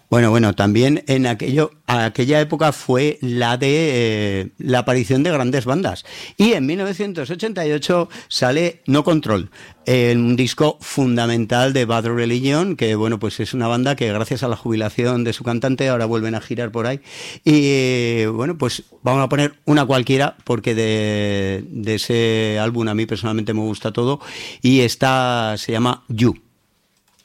Bueno, también en aquella época fue la aparición de grandes bandas. Y en 1988 sale No Control, un disco fundamental de Bad Religion, que bueno, pues es una banda que gracias a la jubilación de su cantante ahora vuelven a girar por ahí. Y bueno, pues vamos a poner una cualquiera, porque de ese álbum a mí personalmente me gusta todo, y esta se llama You.